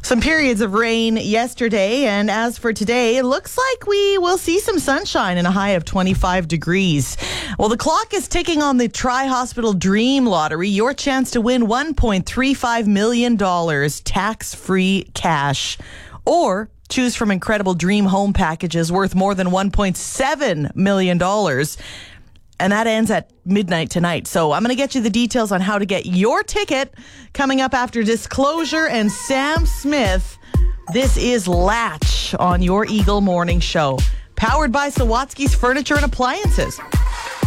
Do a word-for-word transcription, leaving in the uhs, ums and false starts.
Some periods of rain yesterday, and as for today, it looks like we will see some sunshine and a high of twenty-five degrees. Well, the clock is ticking on the Tri-Hospital Dream Lottery. Your chance to win one point three five million dollars tax-free cash. Or choose from incredible dream home packages worth more than one point seven million dollars. And that ends at midnight tonight. So I'm going to get you the details on how to get your ticket coming up after Disclosure and Sam Smith. This is Latch on your Eagle Morning Show, powered by Sawatsky's Furniture and Appliances.